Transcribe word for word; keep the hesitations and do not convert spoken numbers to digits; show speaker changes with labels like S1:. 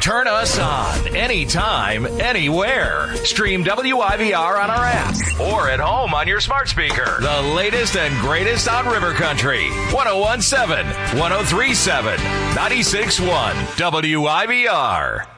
S1: Turn us on anytime, anywhere. Stream W I V R on our app or at home on your smart speaker. The latest and greatest on River Country. one oh one point seven, one oh three point seven, ninety-six point one W I V R.